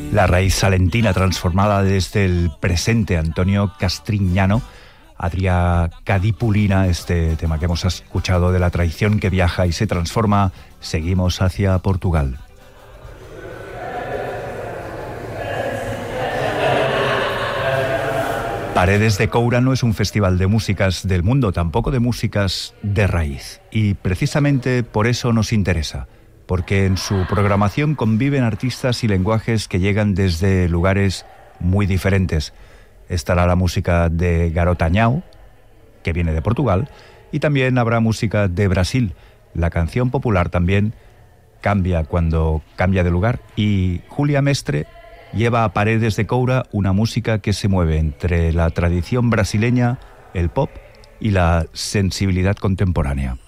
La raíz salentina transformada desde el presente, Antonio Castrignano, Adria Cadipulina, este tema que hemos escuchado de la tradición que viaja y se transforma. Seguimos hacia Portugal. Paredes de Coura no es un festival de músicas del mundo, tampoco de músicas de raíz. Y precisamente por eso nos interesa, porque en su programación conviven artistas y lenguajes que llegan desde lugares muy diferentes. Estará la música de Garotañao, que viene de Portugal, y también habrá música de Brasil. La canción popular también cambia cuando cambia de lugar, y Julia Mestre lleva a Paredes de Coura una música que se mueve entre la tradición brasileña, el pop y la sensibilidad contemporánea.